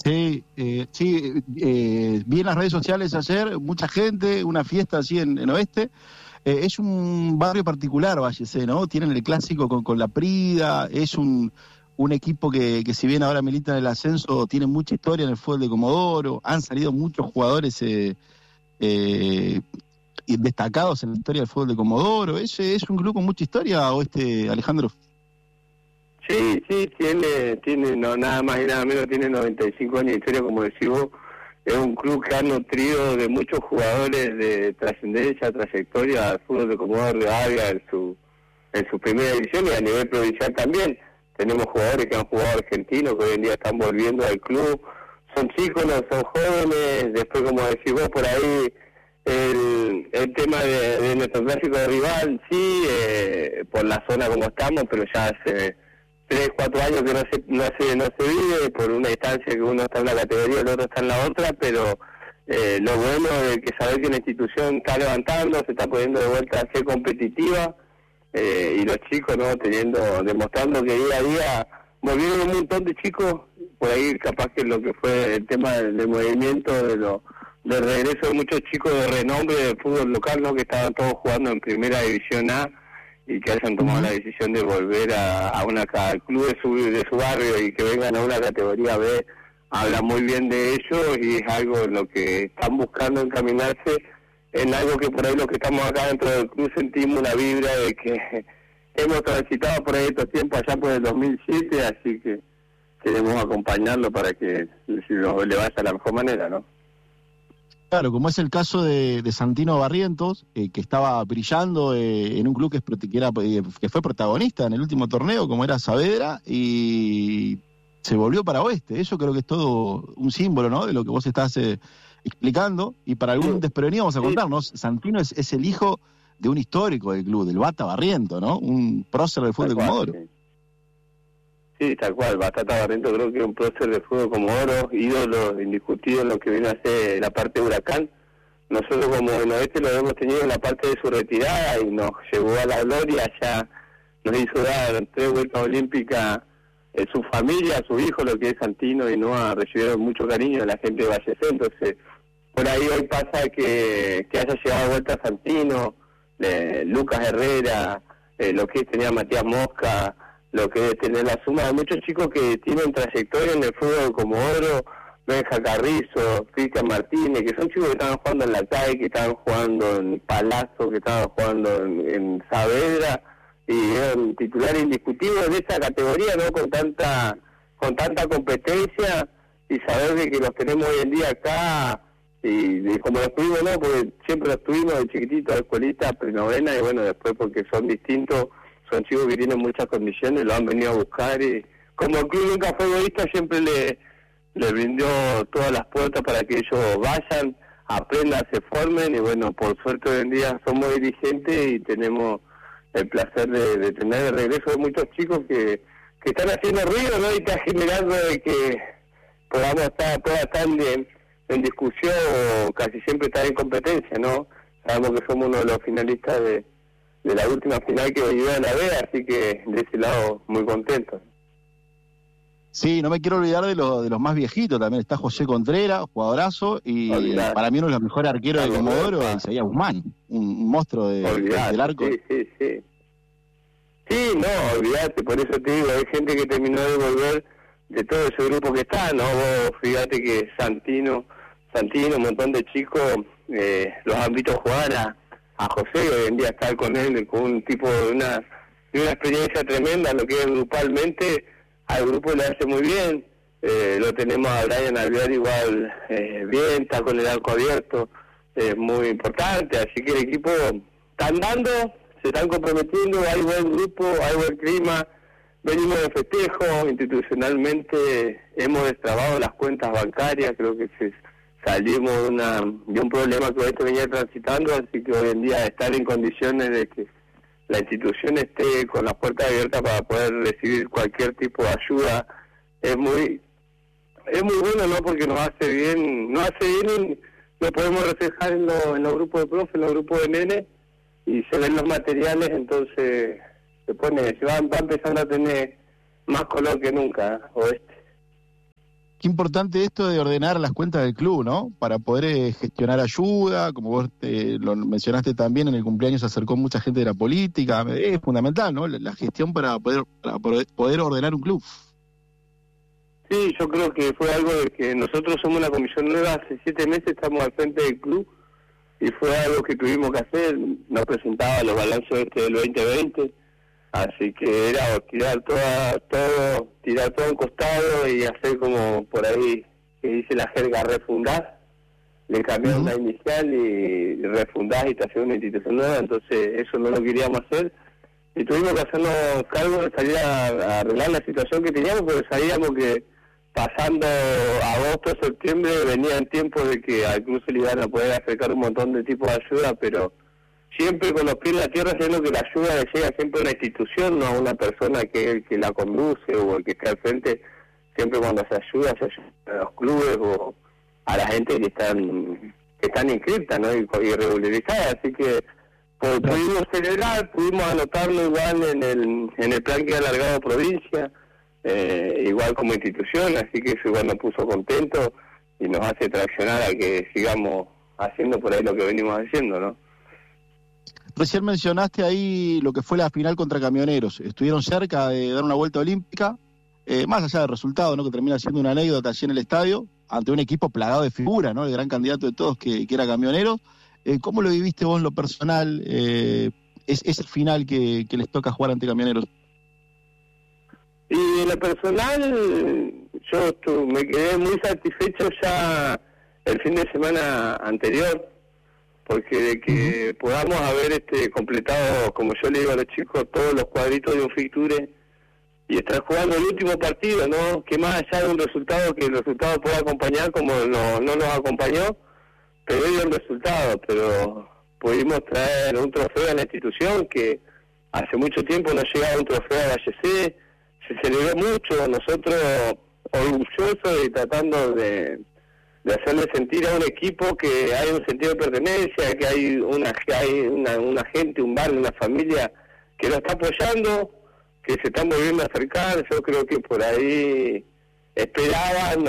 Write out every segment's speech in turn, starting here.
Sí, vi en las redes sociales ayer mucha gente, una fiesta así en Oeste. Es un barrio particular, Valle C, ¿no? Tienen el clásico con la Prida, es un equipo que si bien ahora milita en el ascenso, tiene mucha historia en el fútbol de Comodoro, han salido muchos jugadores eh, destacados en la historia del fútbol de Comodoro. ¿Es un club con mucha historia, Oeste, Alejandro? Sí, tiene no, nada más y nada menos, tiene 95 años de historia, como decís vos. Es un club que ha nutrido de muchos jugadores de trascendencia, trayectoria al fútbol de Comodoro de Avia en su primera división, y a nivel provincial también. Tenemos jugadores que han jugado argentinos, que hoy en día están volviendo al club. Son chicos, no son jóvenes. Después, como decís vos, por ahí el tema de nuestro clásico de rival, sí, por la zona como estamos, pero ya hace 3-4 años que no se vive, por una distancia que uno está en una categoría, el otro está en la otra, pero lo bueno es que saber que la institución está levantando, se está poniendo de vuelta a ser competitiva, y los chicos no demostrando que día a día volvieron un montón de chicos, por ahí capaz que lo que fue el tema del movimiento, del regreso de muchos chicos de renombre del fútbol local, ¿no? Que estaban todos jugando en primera división A, y que hayan tomado la decisión de volver al club de su barrio y que vengan a una categoría B, habla muy bien de ellos, y es algo en lo que están buscando encaminarse, en algo que por ahí los que estamos acá dentro del club sentimos una vibra de que hemos transitado por ahí estos tiempos allá por el 2007, así que queremos acompañarlo para que le vaya de la mejor manera, ¿no? Claro, como es el caso de Santino Barrientos, que estaba brillando en un club que fue protagonista en el último torneo, como era Saavedra, y se volvió para Oeste. Eso creo que es todo un símbolo, ¿no?, de lo que vos estás explicando. Y para algún desprevenido vamos a contarnos, Santino es el hijo de un histórico del club, del Bata Barrientos, ¿no?, un prócer del fútbol de Comodoro. Sí, tal cual. Batata Barrientos creo que es un prócer de fútbol Comodoro, ídolo indiscutido en lo que viene a ser la parte de Huracán. Nosotros como en Oeste lo hemos tenido en la parte de su retirada y nos llevó a la gloria, ya nos hizo dar 3 vueltas olímpicas, su familia, su hijo, lo que es Santino, y no ha recibido mucho cariño de la gente de Valle C. Entonces, por ahí hoy pasa que haya llegado a vuelta Santino, Lucas Herrera, lo que tenía Matías Mosca, lo que es tener la suma de muchos chicos que tienen trayectoria en el fútbol como Oro, Benja Carrizo, Cristian Martínez, que son chicos que estaban jugando en la calle, que estaban jugando en Palazzo, que estaban jugando en Saavedra, y eran titulares indiscutibles de esa categoría, ¿no? Con tanta competencia, y saber de que los tenemos hoy en día acá, y como los tuvimos, ¿no? Porque siempre los tuvimos de chiquititos, de escuelita, prenovena, y bueno, después porque son distintos, son chicos que tienen muchas condiciones, lo han venido a buscar, y como el club nunca fue egoísta, siempre le brindó todas las puertas para que ellos vayan, aprendan, se formen, y bueno, por suerte hoy en día somos dirigentes y tenemos el placer de tener el regreso de muchos chicos que están haciendo ruido, ¿no? Y está generando de que pueda estar en discusión, o casi siempre estar en competencia, ¿no? Sabemos que somos uno de los finalistas de la última final que ayudan a la B, así que de ese lado muy contentos. Sí, no me quiero olvidar de los más viejitos también. Está José Contreras, jugadorazo, y para mí uno de los mejores arqueros de Comodoro es Isaías Guzmán, un monstruo del arco. Sí, no, olvidate, por eso te digo, hay gente que terminó de volver de todo ese grupo que está, ¿no? Vos fíjate que Santino, un montón de chicos los han visto jugar a José, hoy en día estar con él, con un tipo de una experiencia tremenda, lo que es grupalmente, al grupo le hace muy bien. Lo tenemos a Brian Alvear igual bien, está con el arco abierto, muy importante, así que el equipo está andando, se están comprometiendo, hay buen grupo, hay buen clima, venimos de festejo, institucionalmente hemos destrabado las cuentas bancarias, creo que salimos de un problema que esto venía transitando, así que hoy en día estar en condiciones de que la institución esté con las puertas abiertas para poder recibir cualquier tipo de ayuda es muy bueno, ¿no? Porque nos hace bien y lo podemos reflejar en los grupos de profe, en los grupos de nene, y se ven los materiales, entonces se va empezando a tener más color que nunca, Oeste. Qué importante esto de ordenar las cuentas del club, ¿no? Para poder gestionar ayuda, como vos lo mencionaste también, en el cumpleaños se acercó mucha gente de la política, es fundamental, ¿no? La gestión para poder ordenar un club. Sí, yo creo que fue algo de que nosotros somos una comisión nueva, hace 7 meses estamos al frente del club, y fue algo que tuvimos que hacer, nos presentaba los balances del 2020, así que era tirar todo a un costado y hacer como por ahí, que dice la jerga, refundar, le cambiaron la inicial y refundar y te hacía una institución nueva, entonces eso no lo queríamos hacer, y tuvimos que hacernos cargo de salir a arreglar la situación que teníamos, porque sabíamos que pasando agosto, septiembre, venían tiempos de que al club se le iban a poder acercar un montón de tipos de ayuda, pero siempre con los pies en la tierra, sabiendo que la ayuda le llega siempre a una institución, no a una persona que la conduce o el que está al frente. Siempre cuando se ayuda a los clubes o a la gente que están inscritas, ¿no? y regularizadas, así que pudimos celebrar, pudimos anotarlo igual en el plan que ha alargado provincia, igual como institución, así que eso igual nos puso contentos y nos hace traccionar a que sigamos haciendo por ahí lo que venimos haciendo, ¿no? Recién mencionaste ahí lo que fue la final contra Camioneros. Estuvieron cerca de dar una vuelta olímpica, más allá del resultado, ¿no? Que termina siendo una anécdota allí en el estadio, ante un equipo plagado de figura, ¿no? El gran candidato de todos que era Camioneros. ¿Cómo lo viviste vos en lo personal? Es el final que les toca jugar ante Camioneros. Y en lo personal, yo me quedé muy satisfecho ya el fin de semana anterior, porque de que podamos haber completado, como yo le digo a los chicos, todos los cuadritos de un fixture y estar jugando el último partido, ¿no? Que más allá de un resultado, que el resultado pueda acompañar como no nos acompañó, pero dio un resultado, pero pudimos traer un trofeo a la institución que hace mucho tiempo no llegaba un trofeo a Valle, se celebró mucho, nosotros orgullosos y tratando de hacerle sentir a un equipo que hay un sentido de pertenencia, que hay una gente, un barrio, una familia que lo está apoyando, que se están volviendo a acercar. Yo creo que por ahí esperaban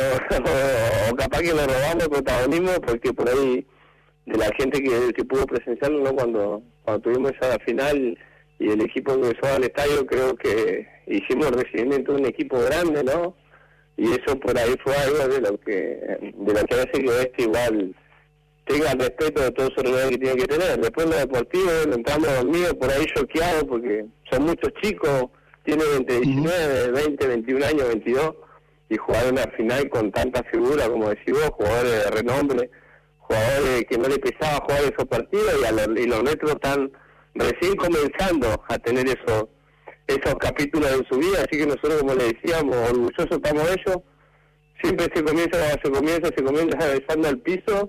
o capaz que le robamos el protagonismo, porque por ahí de la gente que pudo presenciarlo, ¿no? cuando tuvimos esa final y el equipo ingresó al estadio, creo que hicimos el recibimiento de un equipo grande, ¿no? Y eso por ahí fue algo de lo que hace que igual tenga el respeto de todos los lugares que tiene que tener. Después lo deportivo, entramos dormidos por ahí choqueados porque son muchos chicos, tienen 19, 20, 21 años, 22, y jugar una final con tanta figura, como decís vos, jugadores de renombre, jugadores que no le pesaba jugar esos partidos, y los nuestros están recién comenzando a tener esos capítulos en su vida, así que nosotros, como le decíamos, orgullosos estamos de ellos. Siempre se comienza besando al piso,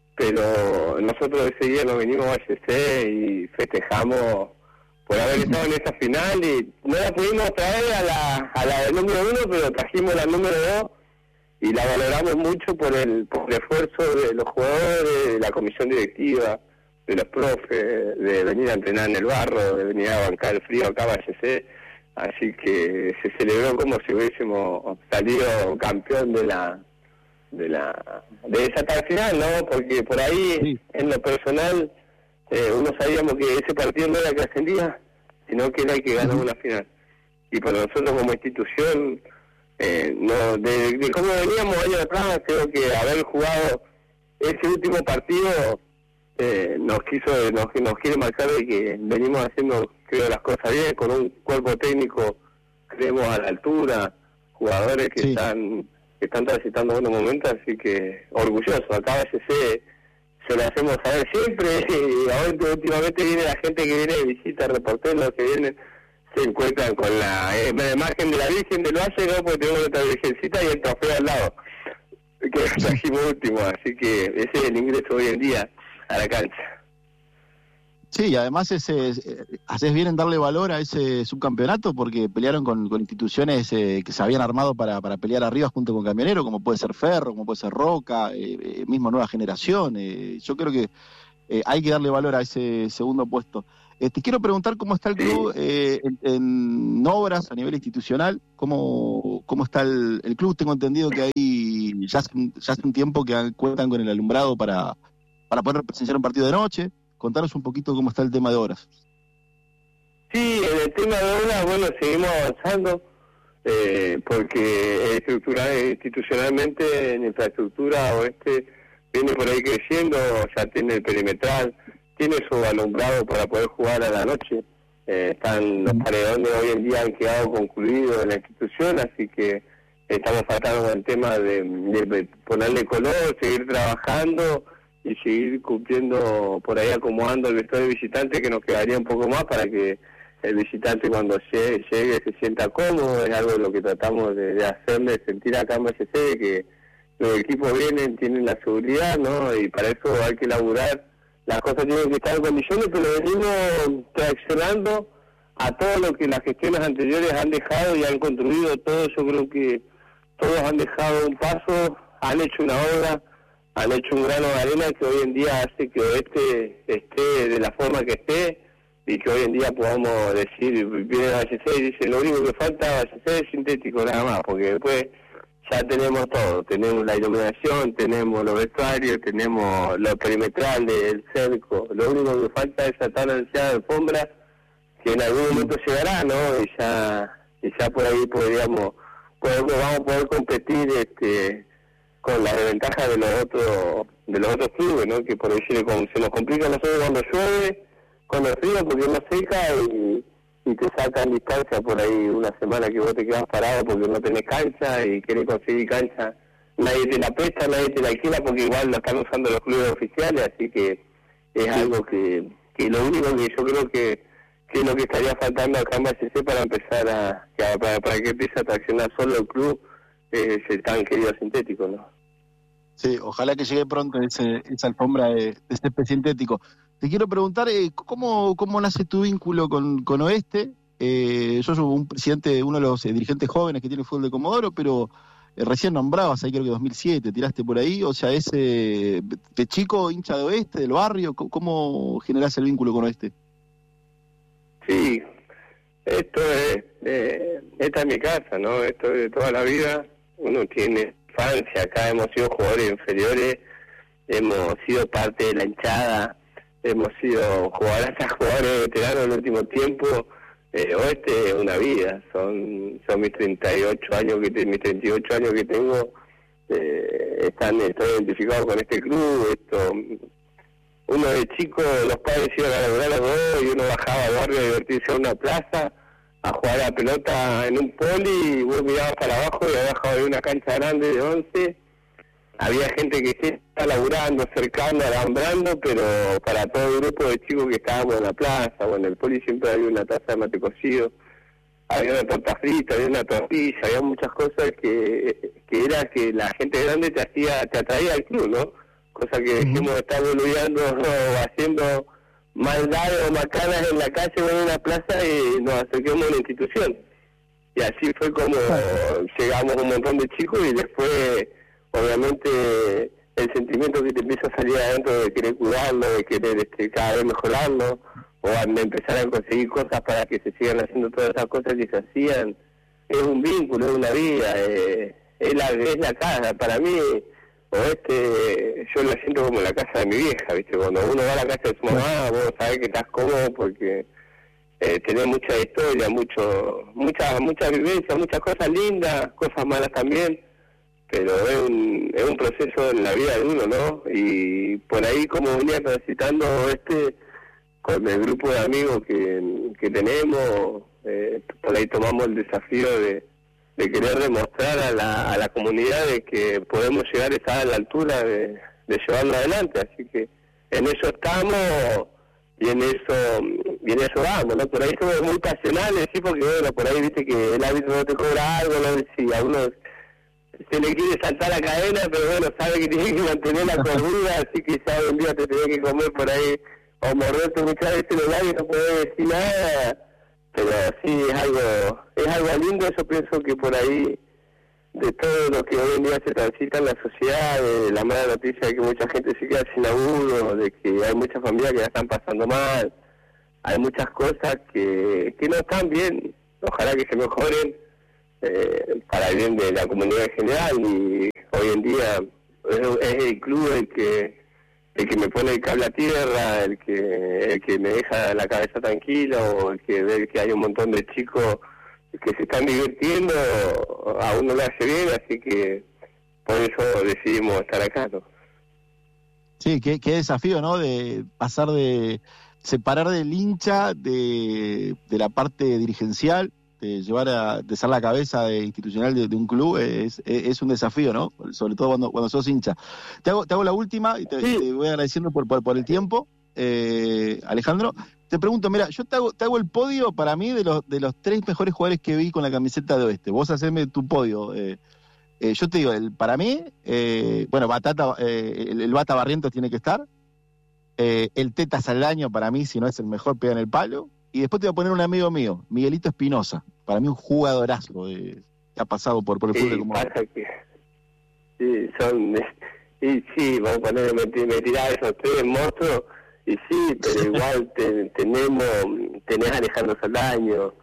pero nosotros ese día nos venimos a HC y festejamos por haber estado en esa final, y no la pudimos traer a la del número 1, pero trajimos la número 2 y la valoramos mucho por el esfuerzo de los jugadores, de la comisión directiva, de los profes, de venir a entrenar en el barro, de venir a bancar el frío acá a HC, así que se celebró como si hubiésemos salido campeón de esa tal final, ¿no? Porque por ahí, en lo personal, uno sabíamos que ese partido no era el que ascendía, sino que era el que ganó una final. Y para nosotros como institución, de cómo veníamos años atrás, creo que haber jugado ese último partido nos quiere marcar de que venimos haciendo, creo, las cosas bien, con un cuerpo técnico, creemos, a la altura, jugadores que están transitando buenos momentos, así que orgulloso. Acá a veces se lo hacemos saber siempre, y ahora últimamente viene la gente que viene de visita, reporteros que vienen, se encuentran con la imagen de la Virgen del Valle, ¿no? Porque tenemos nuestra virgencita y el trofeo al lado, que trajimos último, así que ese es el ingreso hoy en día a la cancha. Sí, y además haces bien en darle valor a ese subcampeonato, porque pelearon con instituciones que se habían armado para pelear arriba junto con Camionero, como puede ser Ferro, como puede ser Roca, mismo Nueva Generación. Yo creo que hay que darle valor a ese segundo puesto. Te quiero preguntar cómo está el club en obras a nivel institucional, cómo está el club. Tengo entendido que hay ya hace un tiempo que cuentan con el alumbrado para poder presenciar un partido de noche. Contanos un poquito cómo está el tema de horas. Sí, en el tema de horas, bueno, seguimos avanzando, porque institucionalmente en infraestructura oeste viene por ahí creciendo, ya tiene el perimetral, tiene su alumbrado para poder jugar a la noche. Están los paredones hoy en día han quedado concluidos en la institución, así que estamos faltando el tema de ponerle color, seguir trabajando y seguir cumpliendo por ahí, acomodando el vestuario de visitante, que nos quedaría un poco más para que el visitante cuando llegue se sienta cómodo. Es algo de lo que tratamos de hacerle sentir acá en BHC, de que los equipos vienen, tienen la seguridad, ¿no? Y para eso hay que laburar. Las cosas tienen que estar en condiciones, pero venimos traccionando a todo lo que las gestiones anteriores han dejado y han construido todo. Yo creo que todos han dejado un paso, han hecho una obra, han hecho un grano de arena que hoy en día hace que Oeste esté de la forma que esté, y que hoy en día podamos decir, viene BHC y dice, lo único que falta BHC es sintético nada más, porque después ya tenemos todo, tenemos la iluminación, tenemos los vestuarios, tenemos lo perimetral del cerco, lo único que falta es esa tan ansiada alfombra que en algún momento llegará, ¿no? Y ya por ahí vamos a poder competir con las desventajas de los otros clubes, ¿no? Que por ahí se nos complica a nosotros cuando llueve, con el frío, porque no seca y te sacan distancia por ahí una semana que vos te quedas parado porque no tenés cancha y querés conseguir cancha. Nadie te la presta, nadie te la alquila porque igual lo están usando los clubes oficiales, así que es algo que lo único que yo creo que es lo que estaría faltando acá en BHC para empezar para que empiece a traccionar solo el club, es el tan querido sintético, ¿no? Sí, ojalá que llegue pronto esa alfombra de césped sintético. Te quiero preguntar, ¿cómo nace tu vínculo con Oeste? Yo soy uno de los dirigentes jóvenes que tiene el fútbol de Comodoro, pero recién nombrabas, ahí creo que 2007, tiraste por ahí, o sea, de chico, hincha de Oeste, del barrio, ¿cómo generás el vínculo con Oeste? Sí, esta es mi casa, ¿no? Esto es de toda la vida, uno tiene infancia, acá hemos sido jugadores inferiores, hemos sido parte de la hinchada, hemos sido jugadores veteranos en el último tiempo. Oeste es una vida, son mis 38 años mis 38 años que tengo, estoy identificado con este club. Uno de chico, los padres iban a laburar a los dos y uno bajaba al barrio a divertirse a una plaza, a jugar a la pelota en un poli, y vos mirabas para abajo y abajo había una cancha grande de 11. Había gente que sí está laburando, cercando, alambrando, pero para todo el grupo de chicos que estábamos en la plaza o en el poli siempre había una taza de mate cocido, había una torta frita, había una tortilla, había muchas cosas que era que la gente grande te atraía al club, ¿no? Cosa que dejemos de estar boludeando o haciendo maldades o macanas en la calle o en una plaza y nos acerquemos a la institución. Y así fue como llegamos un montón de chicos y después, obviamente, el sentimiento que te empieza a salir adentro de querer cuidarlo, de querer cada vez mejorarlo, o de empezar a conseguir cosas para que se sigan haciendo todas esas cosas que se hacían, es un vínculo, es una vida, es la casa. Para mí, yo lo siento como la casa de mi vieja, ¿viste? Cuando uno va a la casa de su mamá, vos sabés que estás cómodo porque tenés mucha historia, muchas vivencias, muchas cosas lindas, cosas malas también, pero es un proceso en la vida de uno, ¿no? Y por ahí, como venía transitando con el grupo de amigos que tenemos, por ahí tomamos el desafío de querer demostrar a la comunidad de que podemos llegar a estar a la altura de llevarlo adelante, así que en eso estamos y en eso vamos, ¿no? Por ahí somos muy pasionales, sí, porque bueno, por ahí viste que el árbitro no te cobra algo, ¿no? Si a uno se le quiere saltar la cadena, pero bueno, sabe que tiene que mantener la cordura, así que ya un día te tenés que comer por ahí o morderte muchas veces los labios, no podés decir nada. Pero sí, es algo lindo. Yo pienso que por ahí, de todo lo que hoy en día se transita en la sociedad, de la mala noticia de que mucha gente se queda sin laburo, de que hay muchas familias que la están pasando mal, hay muchas cosas que no están bien, ojalá que se mejoren, para el bien de la comunidad en general, y hoy en día es el club el que me pone el cable a tierra, el que me deja la cabeza tranquila, o el que ve que hay un montón de chicos que se están divirtiendo, a uno le hace bien, así que por eso decidimos estar acá, ¿no? Sí, qué desafío, ¿no? De pasar de separar del hincha de la parte dirigencial, de ser la cabeza institucional de un club, es un desafío, ¿no? Sobre todo cuando sos hincha. Te hago la última y te voy agradeciendo por el tiempo, Alejandro. Te pregunto, mira, yo te hago el podio para mí de los 3 mejores jugadores que vi con la camiseta de Oeste. Vos haceme tu podio. Yo te digo, para mí, bueno, Batata, el Bata Barrientos tiene que estar. El Teta Saldaño, para mí, si no es el mejor, pega en el palo. Y después te voy a poner un amigo mío, Miguelito Espinosa. Para mí un jugadorazo que ha pasado por el fútbol como... Sí, vamos a poner, me tirá esos 3 monstruos, y sí, pero igual tenés a Alejandro Saldaño,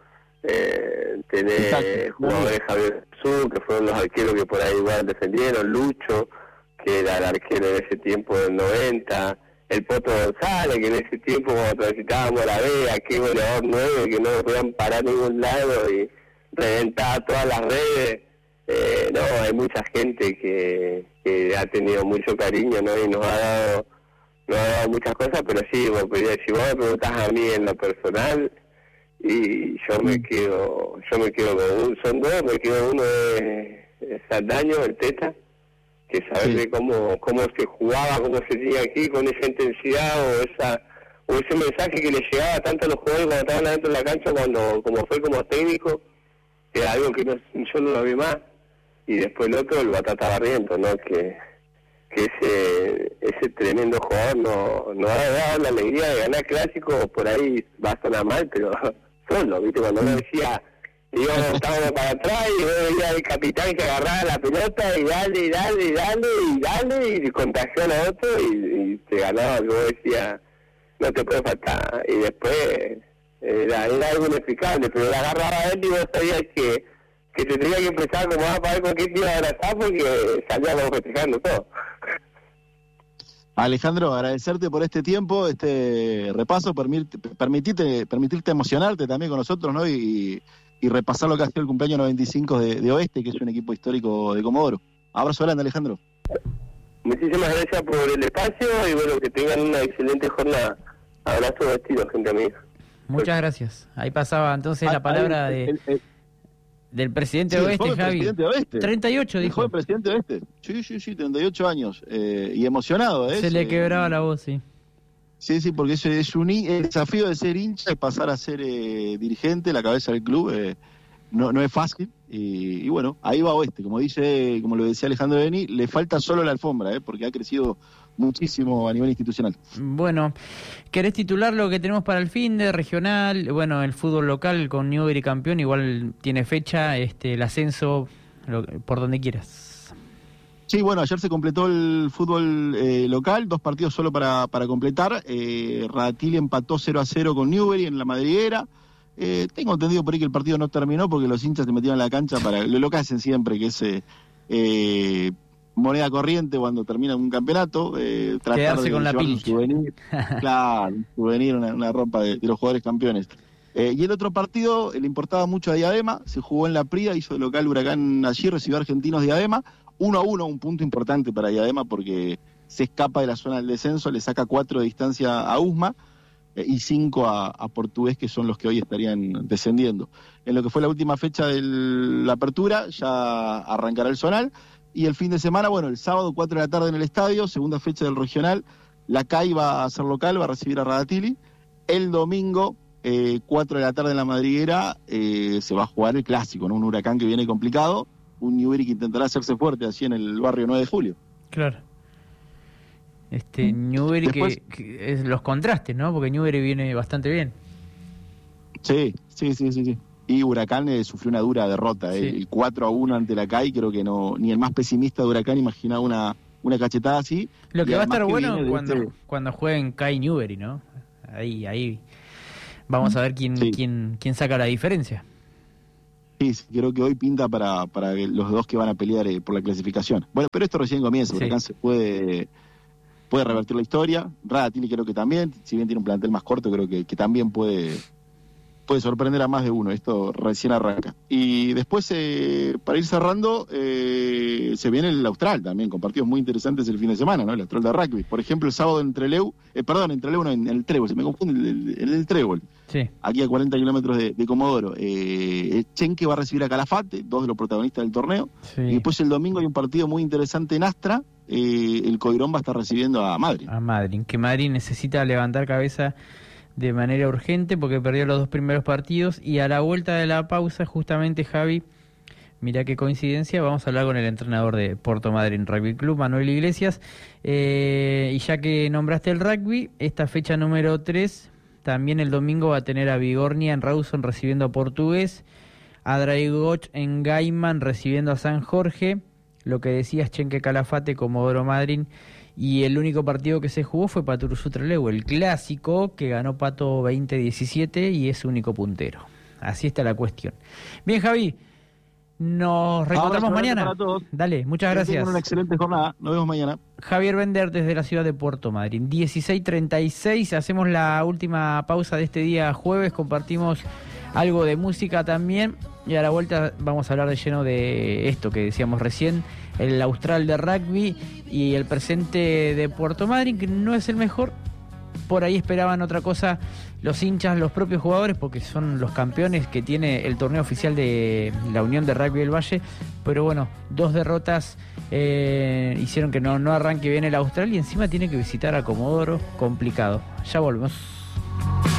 tenés jugadores Javier Zú, que fueron los arqueros que por ahí igual defendieron, Lucho, que era el arquero en ese tiempo del 90, el Poto González, que en ese tiempo cuando transitábamos la B, aquel goleador 9 que no lo podían parar a ningún lado y reventaba todas las redes. No, hay mucha gente que ha tenido mucho cariño, ¿no? Y nos ha dado muchas cosas, pero sí, si vos me preguntás a mí en lo personal, y yo me quedo con son 2, me quedo uno de Saldaño, el Teta, que saber de cómo se jugaba, cómo se tenía aquí, con esa intensidad o ese mensaje que le llegaba tanto a los jugadores cuando estaban adentro de la cancha, como fue como técnico, que era algo que yo no lo vi más. Y después el otro, el Batata Barrientos, ¿no? Que ese tremendo jugador nos ha dado la alegría de ganar clásicos. Por ahí va a sonar mal, pero solo, ¿viste? Cuando uno decía, estábamos para atrás y vos veías al capitán que agarraba la pelota y dale, y contagió a otro y te ganaba. Yo decía, no te puede faltar. Y después era algo inexplicable, pero la agarraba a él y vos sabías que se tenía que empezar como a ver con qué te iba a abrazar, porque salíamos festejando todo. Alejandro, agradecerte por este tiempo, este repaso, permitirte emocionarte también con nosotros, ¿no? Y repasar lo que ha sido el cumpleaños 95 de Oeste, que es un equipo histórico de Comodoro. Abrazo grande, Alejandro. Muchísimas gracias por el espacio y bueno, que tengan una excelente jornada. Abrazo de estilo, gente amiga. Muchas gracias. Ahí pasaba entonces la palabra del presidente de Oeste, Javi. Presidente de Oeste. 38, dijo. Fue el presidente de Oeste. Sí, 38 años. Y emocionado, ¿eh? Se le quebraba la voz, sí. Sí, porque eso es el desafío de ser hincha, de pasar a ser dirigente, la cabeza del club. No es fácil. Y bueno, ahí va Oeste. Como lo decía Alejandro Beni, le falta solo la alfombra, porque ha crecido muchísimo a nivel institucional. Bueno, ¿querés titular lo que tenemos para el fin de regional? Bueno, el fútbol local con Newbery campeón, igual tiene fecha, el ascenso, por donde quieras. Sí, bueno, ayer se completó el fútbol local, 2 partidos solo para completar. Radatili empató 0-0 con Newbery en la Madriguera. Tengo entendido por ahí que el partido no terminó porque los hinchas se metieron en la cancha para lo que hacen siempre, que es moneda corriente cuando termina un campeonato, tratar quedarse de con la llevar un pilcha. souvenir, claro, un souvenir, una ropa de los jugadores campeones. Y el otro partido le importaba mucho a Diadema, se jugó en la Prida, hizo de local Huracán allí, recibió a Argentinos Diadema, 1-1, un punto importante para Diadema porque se escapa de la zona del descenso, le saca 4 de distancia a Usma y 5 a Portugués, que son los que hoy estarían descendiendo. En lo que fue la última fecha de la apertura, ya arrancará el zonal. Y el fin de semana, bueno, el sábado 4 de la tarde en el estadio, segunda fecha del regional, la CAI va a ser local, va a recibir a Radatili. El domingo, 4 de la tarde en la Madriguera, se va a jugar el clásico, ¿no? Un Huracán que viene complicado, un Newbery que intentará hacerse fuerte así en el barrio 9 de julio. Claro. Newbery después, que es los contrastes, ¿no? Porque Newbery viene bastante bien. Sí. Y Huracán sufrió una dura derrota, sí. El 4-1 ante la CAI, creo que no ni el más pesimista de Huracán imaginaba una cachetada así. Lo que va a estar bueno cuando jueguen CAI Newbery, ¿no? Ahí vamos a ver quién saca la diferencia. Sí, creo que hoy pinta para los dos que van a pelear por la clasificación. Bueno, pero esto recién comienza, Sí. Huracán se puede revertir la historia. Radatili creo que también, si bien tiene un plantel más corto, creo que también puede sorprender a más de uno. Esto recién arranca. Y después, para ir cerrando, se viene el Austral también, con partidos muy interesantes el fin de semana, ¿no? El Austral de rugby. Por ejemplo, el sábado en Trelew, en el Trébol, se me confunde el Trébol. Sí. Aquí a 40 kilómetros de Comodoro. Chenque va a recibir a Calafate, dos de los protagonistas del torneo. Sí. Y después el domingo hay un partido muy interesante en Astra. El Coirón va a estar recibiendo a Madrid. A Madrid, que Madrid necesita levantar cabeza de manera urgente porque perdió los dos primeros partidos. Y a la vuelta de la pausa, justamente, Javi, mirá qué coincidencia, vamos a hablar con el entrenador de Puerto Madryn Rugby Club, Manuel Iglesias. Y ya que nombraste el rugby, esta fecha número 3, también el domingo va a tener a Vigornia en Rawson recibiendo a Portugués, a Draigoch en Gaiman recibiendo a San Jorge, lo que decías, Chenque Calafate, Comodoro Madryn. Y el único partido que se jugó fue Paturuzú Trelew, el clásico que ganó Pato 20-17 y es único puntero. Así está la cuestión. Bien, Javi, nos reencontramos mañana. Para todos. Dale, muchas Que gracias. tengan una excelente jornada. Nos vemos mañana. Javier Bender desde la ciudad de Puerto Madryn. 16:36, hacemos la última pausa de este día jueves, compartimos algo de música también y a la vuelta vamos a hablar de lleno de esto que decíamos recién, el Austral de rugby y el presente de Puerto Madryn, que no es el mejor. Por ahí esperaban otra cosa los hinchas, los propios jugadores, porque son los campeones que tiene el torneo oficial de la Unión de Rugby del Valle. Pero bueno, 2 derrotas hicieron que no arranque bien el Austral y encima tiene que visitar a Comodoro, complicado. Ya volvemos.